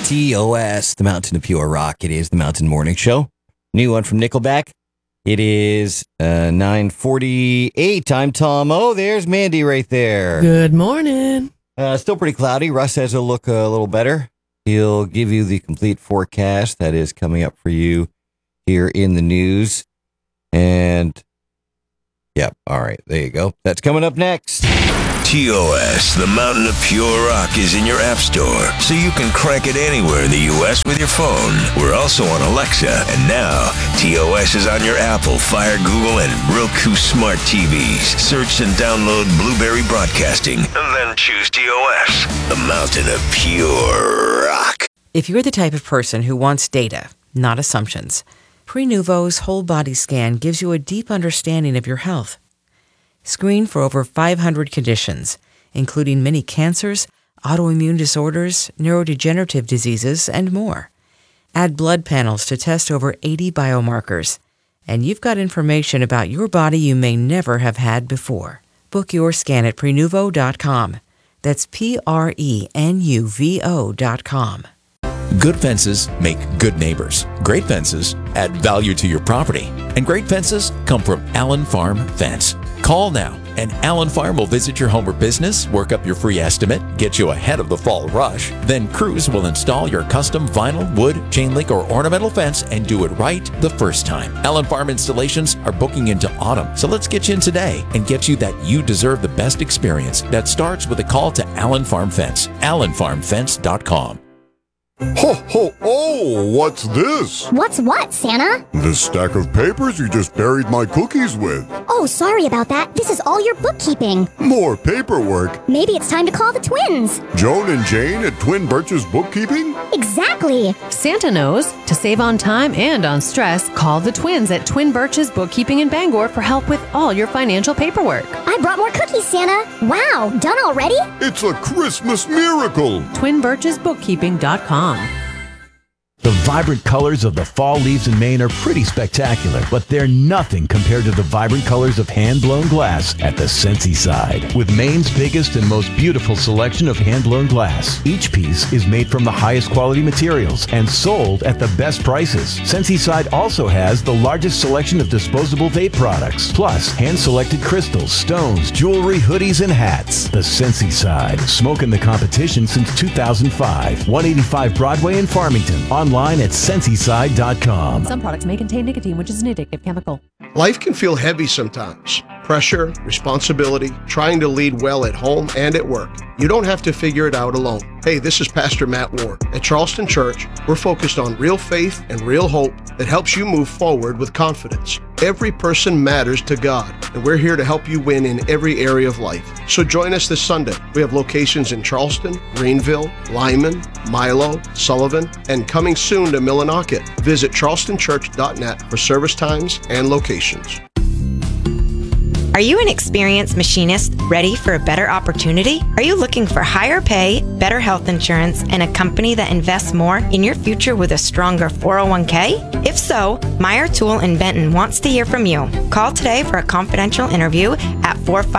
TOS, the Mountain of Pure Rock. It is the Mountain Morning Show. New one from Nickelback. It is 9:48. I'm Tom. Oh, there's Mandy right there. Good morning. Still pretty cloudy. Russ has a look a little better. He'll give you the complete forecast that is coming up for you here in the news. And, yeah, all right, there you go. That's coming up next. TOS, the Mountain of Pure Rock, is in your app store, so you can crank it anywhere in the U.S. with your phone. We're also on Alexa, and now TOS is on your Apple, Fire, Google, and Roku smart TVs. Search and download Blueberry Broadcasting, and then choose TOS, the Mountain of Pure Rock. If you're the type of person who wants data, not assumptions, Prenuvo's whole body scan gives you a deep understanding of your health. Screen for over 500 conditions, including many cancers, autoimmune disorders, neurodegenerative diseases, and more. Add blood panels to test over 80 biomarkers, and you've got information about your body you may never have had before. Book your scan at Prenuvo.com. That's Prenuvo.com. Good fences make good neighbors. Great fences add value to your property. And great fences come from Allen Farm Fence. Call now, and Allen Farm will visit your home or business, work up your free estimate, get you ahead of the fall rush. Then Crews will install your custom vinyl, wood, chain link, or ornamental fence and do it right the first time. Allen Farm installations are booking into autumn, so let's get you in today and get you that you deserve the best experience. That starts with a call to Allen Farm Fence. AllenFarmFence.com. Ho, ho, oh, what's this? What's what, Santa? This stack of papers you just buried my cookies with. Oh, sorry about that. This is all your bookkeeping. More paperwork. Maybe it's time to call the twins. Joan and Jane at Twin Birches Bookkeeping? Exactly. Santa knows. To save on time and on stress, call the twins at Twin Birches Bookkeeping in Bangor for help with all your financial paperwork. I brought more cookies, Santa. Wow, done already? It's a Christmas miracle. TwinBirchesBookkeeping.com. The vibrant colors of the fall leaves in Maine are pretty spectacular, but they're nothing compared to the vibrant colors of hand-blown glass at the Scentsy Side. With Maine's biggest and most beautiful selection of hand-blown glass, each piece is made from the highest quality materials and sold at the best prices. Scentsy Side also has the largest selection of disposable vape products, plus hand-selected crystals, stones, jewelry, hoodies, and hats. The Scentsy Side, smoking the competition since 2005. 185 Broadway in Farmington. Online at Sensyside.com. Some products may contain nicotine, which is an addictive chemical. Life can feel heavy sometimes. Pressure, responsibility, trying to lead well at home and at work. You don't have to figure it out alone. Hey, this is Pastor Matt Ward. At Charleston Church, we're focused on real faith and real hope that helps you move forward with confidence. Every person matters to God, and we're here to help you win in every area of life. So join us this Sunday. We have locations in Charleston, Greenville, Lyman, Milo, Sullivan, and coming soon to Millinocket. Visit charlestonchurch.net for service times and locations. Are you an experienced machinist ready for a better opportunity? Are you looking for higher pay, better health insurance, and a company that invests more in your future with a stronger 401k? If so, Meyer Tool in Benton wants to hear from you. Call today for a confidential interview at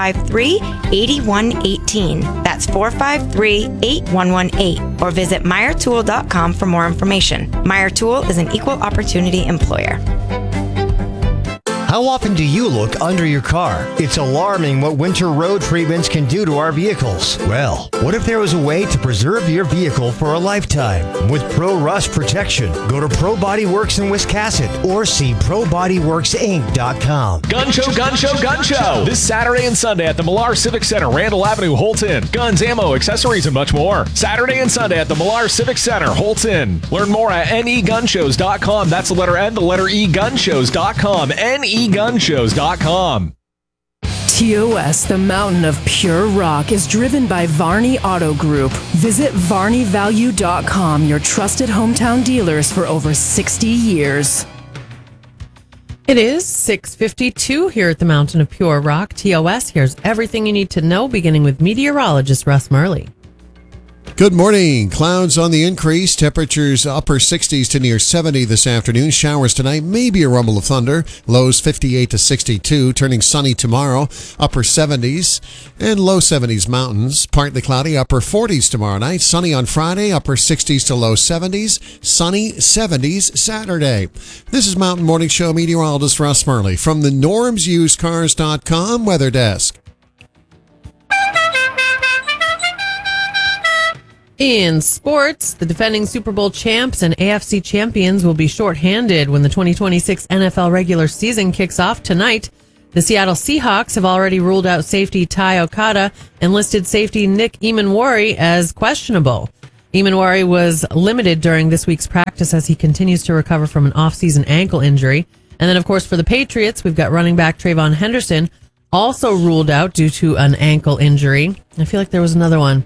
453-8118. That's 453-8118. Or visit MeyerTool.com for more information. Meyer Tool is an equal opportunity employer. How often do you look under your car? It's alarming what winter road treatments can do to our vehicles. Well, what if there was a way to preserve your vehicle for a lifetime? With Pro Rust Protection, go to Pro Body Works in Wiscasset or see ProBodyWorksInc.com. Gun Show, Gun Show, Gun Show! This Saturday and Sunday at the Millar Civic Center, Randall Avenue, Holton. Guns, ammo, accessories, and much more. Saturday and Sunday at the Millar Civic Center, Holton. Learn more at negunshows.com. That's the letter N, the letter E, gunshows.com. negunshows.com. TOS, the Mountain of Pure Rock, is driven by Varney Auto Group. Visit VarneyValue.com, your trusted hometown dealers for over 60 years. It is 6:52 here at the Mountain of Pure Rock. TOS, here's everything you need to know, beginning with meteorologist Russ Murley. Good morning. Clouds on the increase. Temperatures upper 60s to near 70 this afternoon. Showers tonight. Maybe a rumble of thunder. Lows 58 to 62. Turning sunny tomorrow. Upper 70s and low 70s mountains. Partly cloudy. Upper 40s tomorrow night. Sunny on Friday. Upper 60s to low 70s. Sunny 70s Saturday. This is Mountain Morning Show meteorologist Russ Murley from the NormsUseCars.com weather desk. In sports, the defending Super Bowl champs and AFC champions will be shorthanded when the 2026 NFL regular season kicks off tonight. The Seattle Seahawks have already ruled out safety Ty Okada and listed safety Nick Emanwari as questionable. Emanwari was limited during this week's practice as he continues to recover from an off-season ankle injury. And then, of course, for the Patriots, we've got running back Trayvon Henderson, also ruled out due to an ankle injury. I feel like there was another one.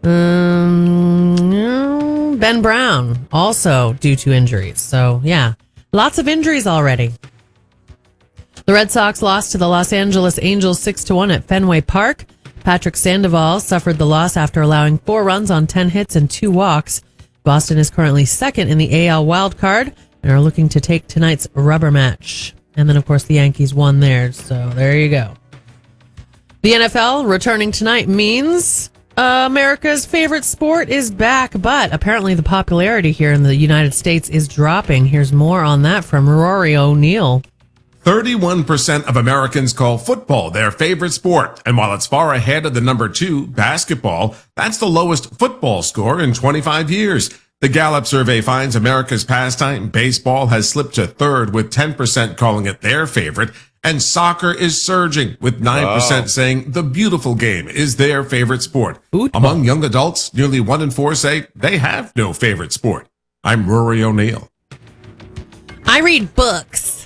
Ben Brown, also due to injuries. So, yeah, lots of injuries already. The Red Sox lost to the Los Angeles Angels 6-1 at Fenway Park. Patrick Sandoval suffered the loss after allowing 4 runs on 10 hits and 2 walks. Boston is currently second in the AL wildcard and are looking to take tonight's rubber match. And then, of course, the Yankees won theirs. So there you go. The NFL returning tonight means America's favorite sport is back, but apparently the popularity here in the United States is dropping. Here's more on that from Rory O'Neill. 31% of Americans call football their favorite sport. And while it's far ahead of the number 2, basketball, that's the lowest football score in 25 years. The Gallup survey finds America's pastime, baseball, has slipped to 3rd with 10% calling it their favorite. And soccer is surging with 9% saying the beautiful game is their favorite sport. Among young adults, nearly 1 in 4 say they have no favorite sport. I'm Rory O'Neill. I read books.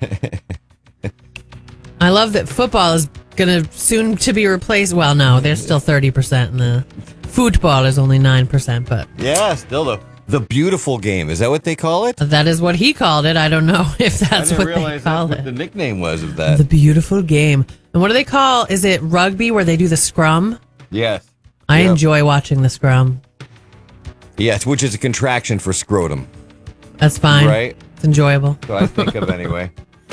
I love that football is going to soon to be replaced. Well, no, there's still 30% and the football is only 9%, but yeah, still the beautiful game. Is that what they call it? That is what he called it. I don't know if that's what they call it. The nickname was of that. The beautiful game. And what do they call? Is it rugby where they do the scrum? Yes. I enjoy watching the scrum. Yes, which is a contraction for scrotum. That's fine. Right? It's enjoyable. So I think of anyway.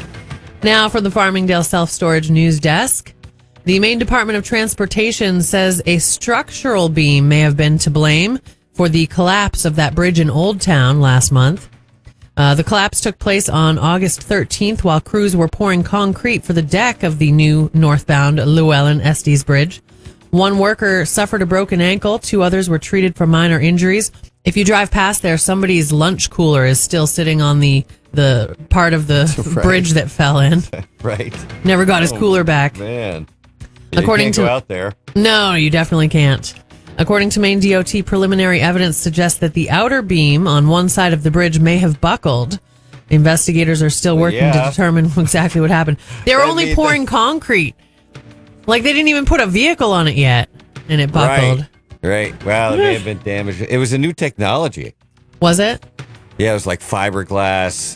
Now from the Farmingdale Self-Storage News Desk. The Maine Department of Transportation says a structural beam may have been to blame for the collapse of that bridge in Old Town last month. The collapse took place on August 13th while crews were pouring concrete for the deck of the new northbound Llewellyn-Estes Bridge. 1 worker suffered a broken ankle. 2 others were treated for minor injuries. If you drive past there, somebody's lunch cooler is still sitting on the part of the bridge that fell in. Right. Never got his cooler back. Man. According you can't go out there. No, you definitely can't. According to Maine DOT, preliminary evidence suggests that the outer beam on one side of the bridge may have buckled. Investigators are still working to determine exactly what happened. They were only pouring concrete. Like they didn't even put a vehicle on it yet, and it buckled. Right. Wow, it may have been damaged. It was a new technology. Was it? Yeah, it was like fiberglass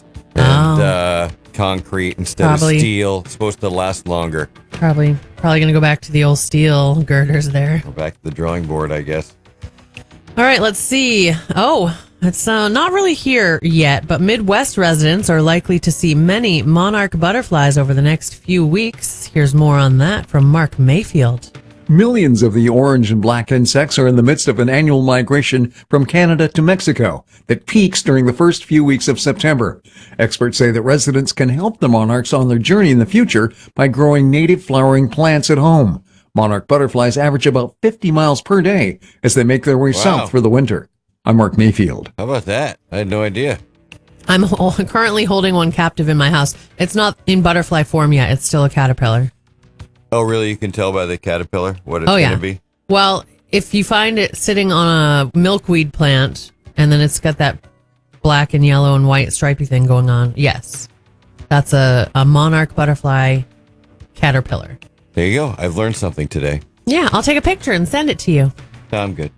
and concrete instead of steel. It's supposed to last longer. Probably going to go back to the old steel girders there. Go back to the drawing board, I guess. All right, let's see. Oh, it's not really here yet, but Midwest residents are likely to see many monarch butterflies over the next few weeks. Here's more on that from Mark Mayfield. Millions of the orange and black insects are in the midst of an annual migration from Canada to Mexico that peaks during the first few weeks of September. Experts say that residents can help the monarchs on their journey in the future by growing native flowering plants at home. Monarch butterflies average about 50 miles per day as they make their way south for the winter. I'm Mark Mayfield. How about that? I had no idea. I'm currently holding one captive in my house. It's not in butterfly form yet. It's still a caterpillar. Oh, really? You can tell by the caterpillar what it's going to be? Well, if you find it sitting on a milkweed plant and then it's got that black and yellow and white stripy thing going on, yes. That's a monarch butterfly caterpillar. There you go. I've learned something today. Yeah, I'll take a picture and send it to you. I'm good.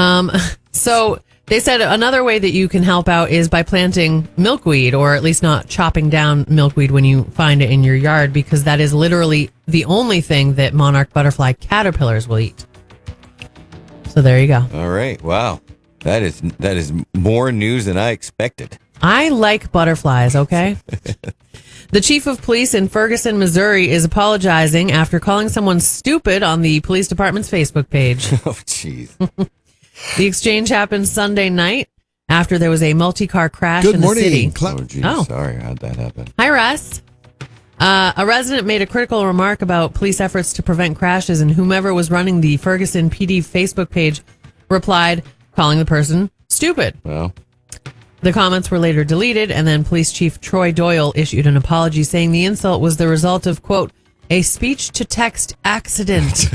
So they said another way that you can help out is by planting milkweed, or at least not chopping down milkweed when you find it in your yard, because that is literally the only thing that monarch butterfly caterpillars will eat. So there you go. All right. Wow. That is more news than I expected. I like butterflies, okay? The chief of police in Ferguson, Missouri is apologizing after calling someone stupid on the police department's Facebook page. Oh, jeez. The exchange happened Sunday night after there was a multi-car crash in the city. Oh, geez. Sorry. How'd that happen? Hi, Russ. A resident made a critical remark about police efforts to prevent crashes, and whomever was running the Ferguson PD Facebook page replied, calling the person stupid. Well, the comments were later deleted, and then Police Chief Troy Doyle issued an apology saying the insult was the result of, quote, a speech-to-text accident.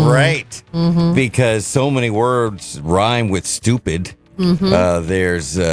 Right. Because so many words rhyme with stupid. There's